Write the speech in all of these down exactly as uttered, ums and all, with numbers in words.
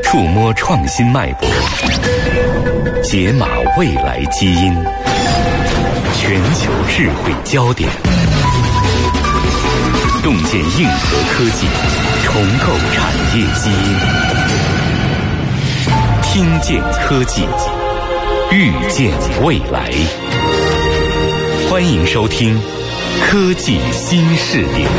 触摸创新脉搏，解码未来基因，全球智慧焦点，洞见硬核科技，重构产业基因，听见科技，预见未来。欢迎收听科技新视点。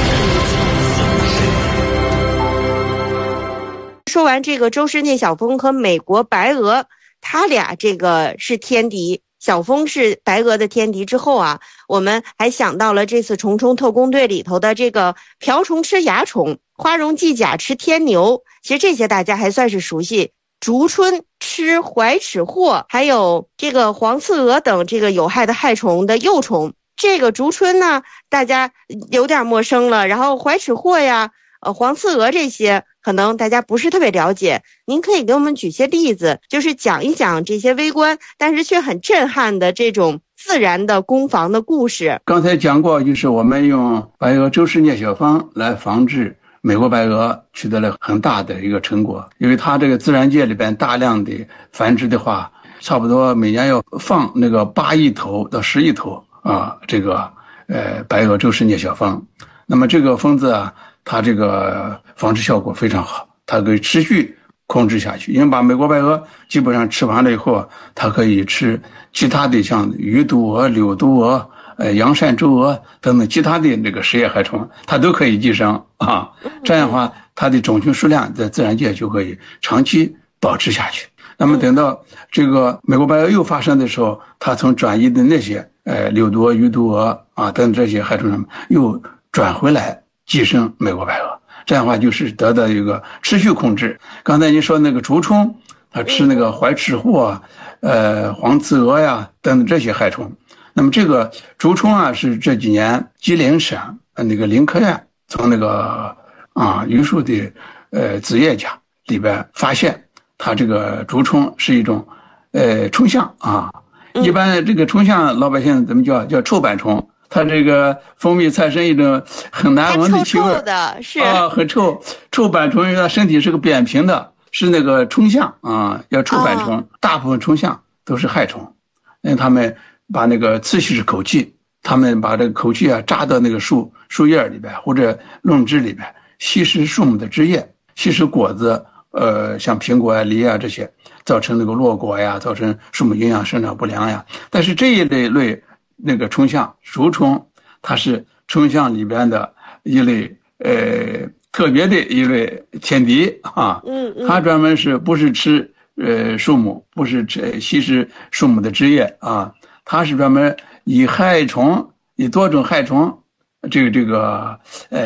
说完这个周世聂小蜂和美国白俄，他俩这个是天敌，小蜂是白俄的天敌之后啊，我们还想到了这次虫虫特工队里头的这个瓢虫吃蚜虫，花绒寄甲吃天牛，其实这些大家还算是熟悉。竹荪吃怀齿蛞，还有这个黄刺蛾等这个有害的害虫的幼虫。这个竹荪呢，大家有点陌生了，然后怀齿蛞呀，呃，黄刺蛾这些可能大家不是特别了解，您可以给我们举些例子，就是讲一讲这些微观但是却很震撼的这种自然的攻防的故事。 刚才讲过，就是我们用白俄周世聂小蜂来防治美国白蛾，取得了很大的一个成果，因为它这个自然界里边大量的繁殖的话，差不多每年要放那个八亿头到十亿头啊，这个呃白俄周世聂小蜂。那么这个蜂子啊，它这个防治效果非常好，它可以持续控制下去，因为把美国白蛾基本上吃完了以后，它可以吃其他的像鱼毒蛾、柳毒蛾、呃洋鳝洲蛾等等其他的这个食叶害虫，它都可以寄生啊。这样的话，它的种群数量在自然界就可以长期保持下去。那么等到这个美国白蛾又发生的时候，它从转移的那些呃柳毒蛾、鱼毒蛾啊等这些害虫上面又转回来寄生美国白蛾，这样的话就是得到一个持续控制。刚才您说那个竹荪，它吃那个怀齿蛞啊、呃黄刺蛾呀等等这些害虫。那么这个竹荪啊，是这几年吉林省那个林科院从那个啊榆树的呃子叶甲里边发现，它这个竹荪是一种呃虫象啊。一般这个虫象老百姓怎么叫叫臭板虫？它这个蜂蜜产生一种很难闻的气味， 臭臭的是啊，很臭。臭板虫因为它身体是个扁平的，是那个虫象啊，叫臭板虫。哦、大部分虫象都是害虫，因为他们把那个刺吸是口气，他们把这个口气啊扎到那个树树叶里边或者论枝里边，吸食树木的枝叶，吸食果子，呃，像苹果啊、梨啊这些，造成那个落果呀，造成树木营养生长不良呀。但是这一类类。那个虫象竹荪，它是虫象里边的一类呃特别的一类天敌啊。 嗯嗯， 它专门是不是吃呃树木，不是吃吸食树木的枝叶啊，它是专门以害虫以多种害虫这个这个呃